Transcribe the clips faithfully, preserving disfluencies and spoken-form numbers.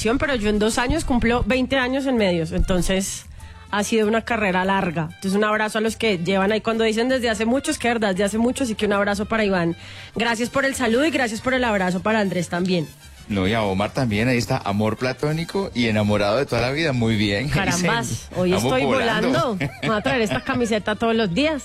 comunicación, pero yo en dos años cumplo veinte años en medios, entonces ha sido una carrera larga. Entonces un abrazo a los que llevan ahí cuando dicen desde hace mucho, es que verdad, desde hace mucho, así que un abrazo para Iván. Gracias por el saludo y gracias por el abrazo para Andrés también. No, y a Omar también, ahí está, amor platónico y enamorado de toda la vida, muy bien. Carambas, hoy Vamos estoy volando. volando. Me voy a traer esta camiseta todos los días.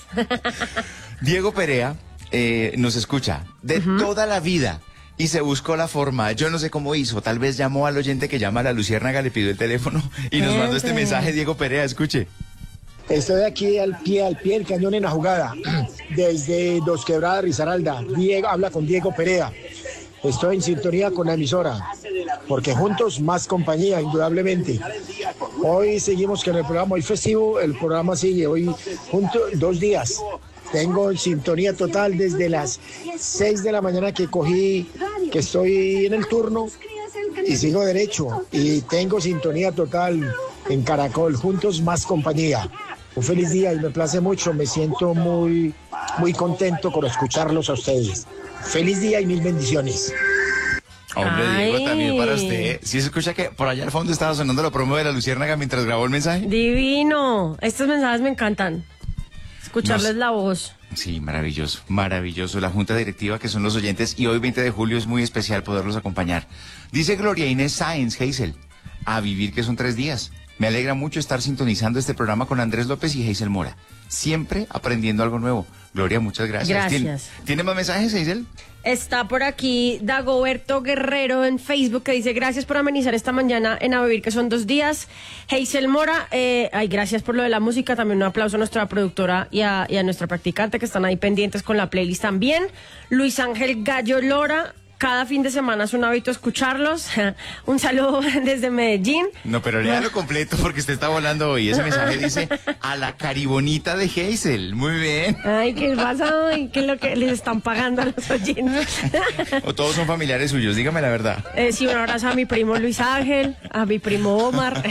Diego Perea eh, nos escucha de uh-huh. toda la vida y se buscó la forma, yo no sé cómo hizo, tal vez llamó al oyente que llama a la Luciérnaga, le pidió el teléfono y nos mandó este mensaje. Diego Perea, escuche. Estoy aquí al pie, al pie del cañón en la jugada, desde Dos Quebradas, Risaralda. Diego, habla con Diego Perea. Estoy en sintonía con la emisora, porque juntos más compañía, indudablemente. Hoy seguimos con el programa, hoy festivo, el programa sigue, hoy juntos dos días. Tengo en sintonía total desde las seis de la mañana que cogí, que estoy en el turno, y sigo derecho. Y tengo sintonía total en Caracol, juntos más compañía. Un feliz día y me place mucho, me siento muy, muy contento por escucharlos a ustedes. Feliz día y mil bendiciones. Hombre, Ay. Diego, también para usted. ¿Sí se escucha que por allá al fondo estaba sonando la promo de la Luciérnaga mientras grabó el mensaje? Divino. Estos mensajes me encantan. Escucharles Nos... la voz. Sí, maravilloso, maravilloso. La junta directiva que son los oyentes y hoy veinte de julio es muy especial poderlos acompañar. Dice Gloria Inés Sáenz Heisel, a vivir que son tres días. Me alegra mucho estar sintonizando este programa con Andrés López y Heisel Mora. Siempre aprendiendo algo nuevo. Gloria, muchas gracias. Gracias. ¿Tiene, ¿tiene más mensajes, Heisel? Está por aquí Dagoberto Guerrero en Facebook que dice gracias por amenizar esta mañana en A Vivir que son dos días. Heisel Mora, eh, ay, gracias por lo de la música. También un aplauso a nuestra productora y a, y a nuestra practicante que están ahí pendientes con la playlist también. Luis Ángel Gallo Lora. Cada fin de semana es un hábito escucharlos. Un saludo desde Medellín. No, pero léalo completo porque usted está volando hoy. Ese mensaje dice a la caribonita de Heisel. Muy bien. Ay, ¿qué pasa hoy? ¿Qué es lo que les están pagando a los oyentes? O todos son familiares suyos, dígame la verdad. Eh, sí, un abrazo a mi primo Luis Ángel, a mi primo Omar,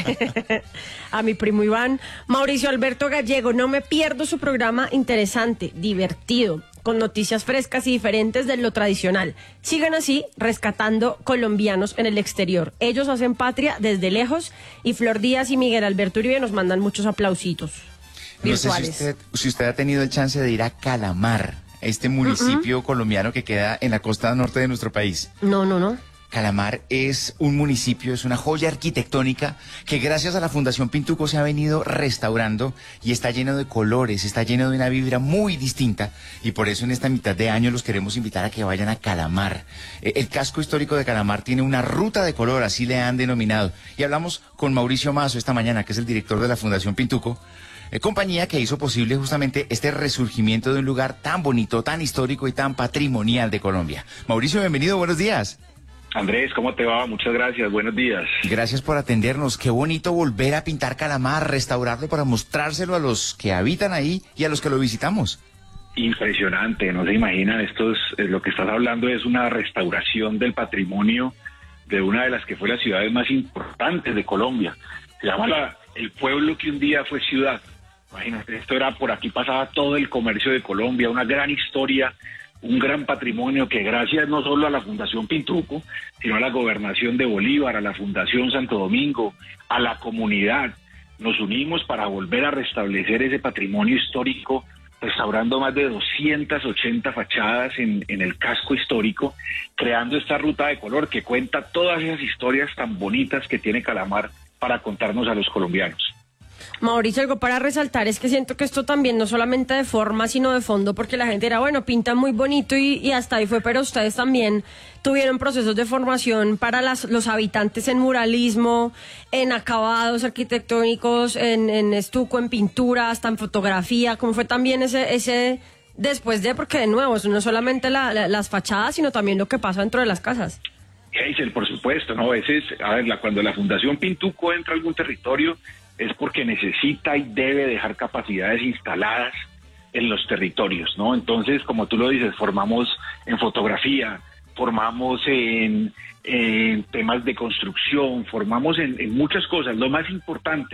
a mi primo Iván. Mauricio Alberto Gallego, no me pierdo su programa interesante, divertido, con noticias frescas y diferentes de lo tradicional. Sigan así, rescatando colombianos en el exterior. Ellos hacen patria desde lejos y Flor Díaz y Miguel Alberto Uribe nos mandan muchos aplausitos virtuales. No sé si usted, si usted ha tenido el chance de ir a Calamar, este municipio uh-uh. colombiano que queda en la costa norte de nuestro país. No, no, no. Calamar es un municipio, es una joya arquitectónica que gracias a la Fundación Pintuco se ha venido restaurando y está lleno de colores, está lleno de una vibra muy distinta y por eso en esta mitad de año los queremos invitar a que vayan a Calamar. Eh, el casco histórico de Calamar tiene una ruta de color, así le han denominado. Y hablamos con Mauricio Mazo esta mañana, que es el director de la Fundación Pintuco, eh, compañía que hizo posible justamente este resurgimiento de un lugar tan bonito, tan histórico y tan patrimonial de Colombia. Mauricio, bienvenido, buenos días. Andrés, ¿cómo te va? Muchas gracias, buenos días. Gracias por atendernos, qué bonito volver a pintar Calamar, restaurarlo para mostrárselo a los que habitan ahí y a los que lo visitamos. Impresionante, no se imaginan, esto es, es lo que estás hablando es una restauración del patrimonio de una de las que fue las ciudades más importantes de Colombia. Se llama la, el pueblo que un día fue ciudad. Imagínate, esto era, por aquí pasaba todo el comercio de Colombia, una gran historia, un gran patrimonio que gracias no solo a la Fundación Pintuco, sino a la Gobernación de Bolívar, a la Fundación Santo Domingo, a la comunidad, nos unimos para volver a restablecer ese patrimonio histórico, restaurando más de doscientas ochenta fachadas en, en el casco histórico, creando esta ruta de color que cuenta todas esas historias tan bonitas que tiene Calamar para contarnos a los colombianos. Mauricio, algo para resaltar es que siento que esto también no solamente de forma, sino de fondo, porque la gente era, bueno, pinta muy bonito y, y hasta ahí fue, pero ustedes también tuvieron procesos de formación para las, los habitantes en muralismo, en acabados arquitectónicos, en, en estuco, en pintura, hasta en fotografía. ¿Cómo fue también ese, ese después de, porque de nuevo, eso no es solamente la, la, las fachadas, sino también lo que pasa dentro de las casas? Heisel, por supuesto, ¿no? Ese es, a ver, la, cuando la Fundación Pintuco entra a algún territorio, es porque necesita y debe dejar capacidades instaladas en los territorios, ¿no? Entonces, como tú lo dices, formamos en fotografía, formamos en, en temas de construcción, formamos en, en muchas cosas. Lo más importante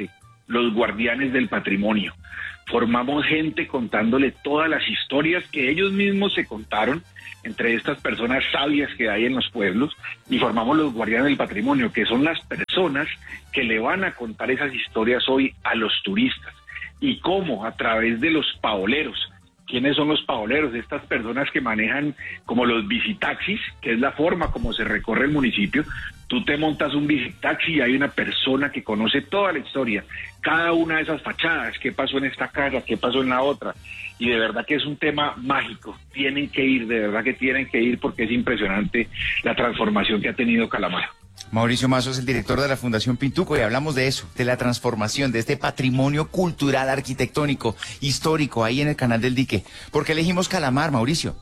los guardianes del patrimonio. Formamos gente contándole todas las historias que ellos mismos se contaron entre estas personas sabias que hay en los pueblos, y formamos los guardianes del patrimonio, que son las personas que le van a contar esas historias hoy a los turistas. ¿Y cómo? A través de los paoleros. ¿Quiénes son los paoleros? Estas personas que manejan como los bicitaxis, que es la forma como se recorre el municipio. Tú te montas un bicitaxi y hay una persona que conoce toda la historia, cada una de esas fachadas, qué pasó en esta casa, qué pasó en la otra. Y de verdad que es un tema mágico. Tienen que ir, de verdad que tienen que ir, porque es impresionante la transformación que ha tenido Calamar. Mauricio Mazo es el director de la Fundación Pintuco y hablamos de eso, de la transformación, de este patrimonio cultural, arquitectónico, histórico, ahí en el Canal del Dique. ¿Por qué elegimos Calamar, Mauricio?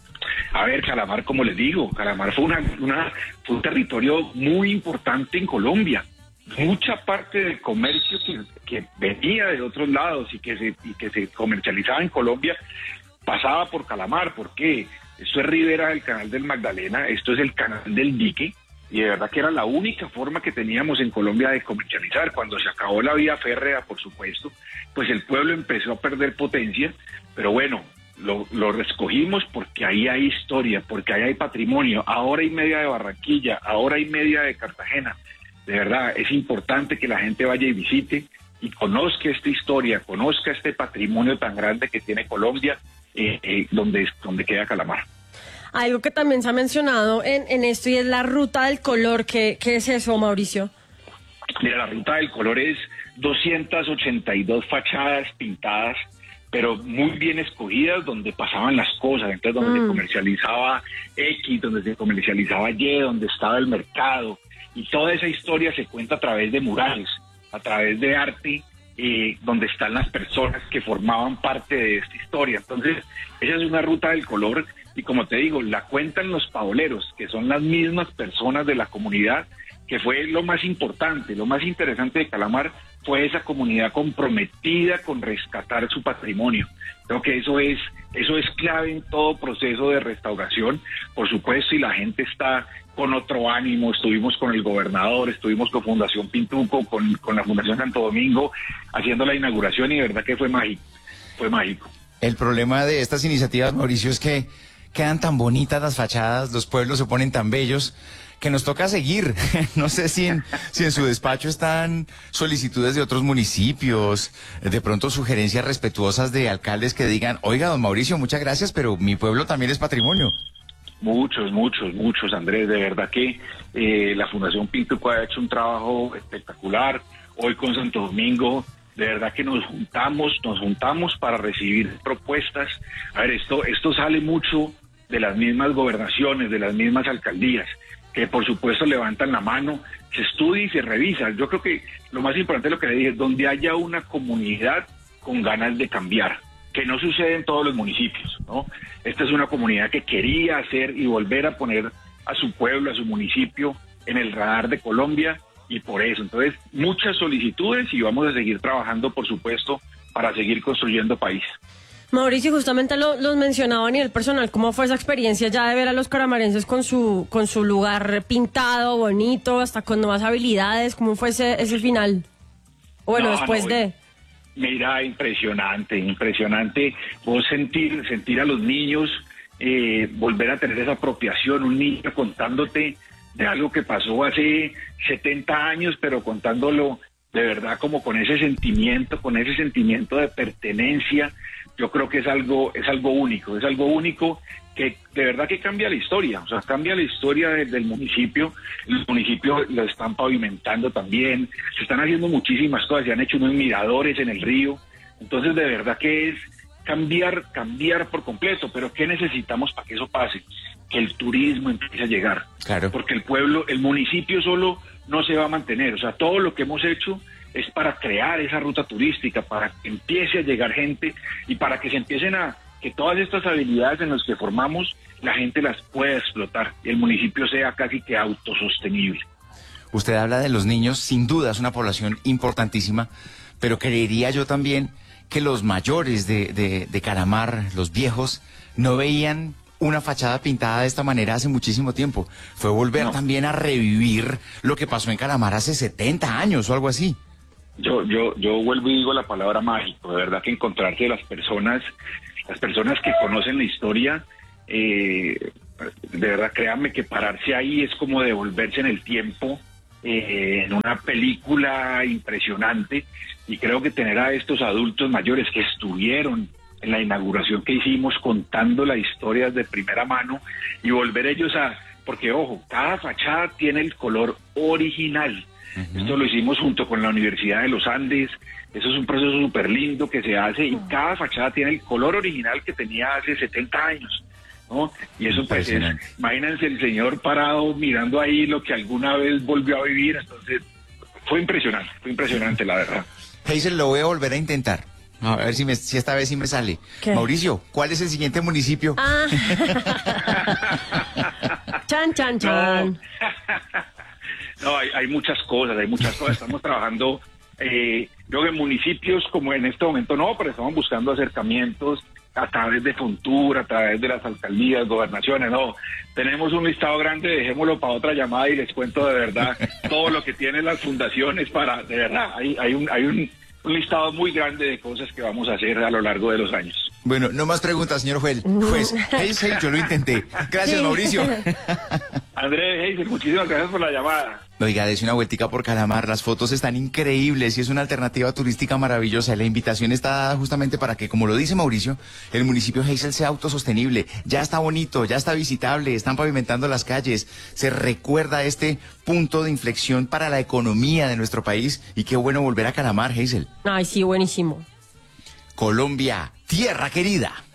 A ver, Calamar, como les digo, Calamar fue, una, una, fue un territorio muy importante en Colombia. Mucha parte del comercio que, que venía de otros lados y que, se, y que se comercializaba en Colombia pasaba por Calamar. ¿Por qué? Esto es ribera del Canal del Magdalena, esto es el Canal del Dique, y de verdad que era la única forma que teníamos en Colombia de comercializar. Cuando se acabó la vía férrea, por supuesto, pues el pueblo empezó a perder potencia, pero bueno, lo, lo escogimos porque ahí hay historia, porque ahí hay patrimonio, a hora y media de Barranquilla, a hora y media de Cartagena. De verdad, es importante que la gente vaya y visite y conozca esta historia, conozca este patrimonio tan grande que tiene Colombia, eh, eh, donde, donde queda Calamar. Algo que también se ha mencionado en, en esto y es la ruta del color. ¿Qué, qué es eso, Mauricio? Mira, la ruta del color es doscientas ochenta y dos fachadas pintadas, pero muy bien escogidas, donde pasaban las cosas, entonces donde mm. se comercializaba X, donde se comercializaba Y, donde estaba el mercado, y toda esa historia se cuenta a través de murales, a través de arte, eh, donde están las personas que formaban parte de esta historia. Entonces, esa es una ruta del color. Y como te digo, la cuentan los paoleros, que son las mismas personas de la comunidad, que fue lo más importante, lo más interesante de Calamar, fue esa comunidad comprometida con rescatar su patrimonio. Creo que eso es, eso es clave en todo proceso de restauración, por supuesto, y la gente está con otro ánimo. Estuvimos con el gobernador, estuvimos con Fundación Pintuco, con, con la Fundación Santo Domingo, haciendo la inauguración, y de verdad que fue mágico, fue mágico. El problema de estas iniciativas, Mauricio, es que quedan tan bonitas las fachadas, los pueblos se ponen tan bellos, que nos toca seguir. No sé si en, si en su despacho están solicitudes de otros municipios, de pronto sugerencias respetuosas de alcaldes que digan, oiga, don Mauricio, muchas gracias, pero mi pueblo también es patrimonio. Muchos, muchos, muchos, Andrés. De verdad que eh, la Fundación Pintuco ha hecho un trabajo espectacular. Hoy con Santo Domingo, de verdad que nos juntamos, nos juntamos para recibir propuestas. A ver, esto, esto sale mucho de las mismas gobernaciones, de las mismas alcaldías, que por supuesto levantan la mano, se estudia y se revisa. Yo creo que lo más importante es lo que le dije, donde haya una comunidad con ganas de cambiar, que no sucede en todos los municipios, ¿no? Esta es una comunidad que quería hacer y volver a poner a su pueblo, a su municipio en el radar de Colombia, y por eso, entonces, muchas solicitudes, y vamos a seguir trabajando, por supuesto, para seguir construyendo país. Mauricio, justamente lo, los mencionaba a nivel personal, ¿cómo fue esa experiencia ya de ver a los caramarenses con su con su lugar pintado, bonito, hasta con nuevas habilidades? ¿Cómo fue ese, ese final? Bueno, no, después no, de... Mira, impresionante, impresionante. Vos sentir, sentir a los niños, eh, volver a tener esa apropiación, un niño contándote de algo que pasó hace setenta años, pero contándolo de verdad como con ese sentimiento, con ese sentimiento de pertenencia. Yo creo que es algo, es algo único, es algo único que de verdad que cambia la historia, o sea, cambia la historia de, del municipio. El municipio lo están pavimentando también, se están haciendo muchísimas cosas, se han hecho unos miradores en el río. Entonces, de verdad que es cambiar, cambiar por completo. Pero ¿qué necesitamos para que eso pase? Que el turismo empiece a llegar. Claro. Porque el pueblo, el municipio solo no se va a mantener. O sea, todo lo que hemos hecho es para crear esa ruta turística, para que empiece a llegar gente y para que se empiecen a, que todas estas habilidades en las que formamos, la gente las pueda explotar y el municipio sea casi que autosostenible. Usted habla de los niños, sin duda es una población importantísima, pero creería yo también que los mayores de, de, de Calamar, los viejos, no veían una fachada pintada de esta manera hace muchísimo tiempo. Fue volver no. también a revivir lo que pasó en Calamar hace setenta años o algo así. Yo, yo, yo vuelvo y digo la palabra mágico, de verdad que encontrarse las personas, las personas que conocen la historia, eh, de verdad créanme que pararse ahí es como devolverse en el tiempo, eh, en una película impresionante, y creo que tener a estos adultos mayores que estuvieron en la inauguración que hicimos contando las historias de primera mano y volver ellos a, porque ojo, cada fachada tiene el color original. Uh-huh. Esto lo hicimos junto con la Universidad de los Andes. Eso es un proceso súper lindo que se hace y cada fachada tiene el color original que tenía hace setenta años, ¿no? Y eso pues es, imagínense el señor parado mirando ahí lo que alguna vez volvió a vivir. Entonces fue impresionante, fue impresionante la verdad. Hazel, lo voy a volver a intentar. A ver si, me, si esta vez sí me sale. ¿Qué? Mauricio, ¿cuál es el siguiente municipio? Ah. Chan, chan, chan. No, no hay, hay muchas cosas, hay muchas cosas. Estamos trabajando, eh, creo que en municipios como en este momento no, pero estamos buscando acercamientos a través de Fontur, a través de las alcaldías, gobernaciones, no. Tenemos un listado grande, dejémoslo para otra llamada y les cuento de verdad todo lo que tienen las fundaciones para, de verdad, hay, hay un... Hay un un listado muy grande de cosas que vamos a hacer a lo largo de los años. Bueno, no más preguntas, señor juez. Juez, Hazel, yo lo intenté. Gracias, sí. Mauricio. Andrés, Hazel, muchísimas gracias por la llamada. Oiga, dése una vueltica por Calamar, las fotos están increíbles y es una alternativa turística maravillosa. La invitación está dada justamente para que, como lo dice Mauricio, el municipio Hazel sea autosostenible. Ya está bonito, ya está visitable, están pavimentando las calles, se recuerda este punto de inflexión para la economía de nuestro país y qué bueno volver a Calamar, Hazel. Ay, sí, buenísimo. Colombia, tierra querida.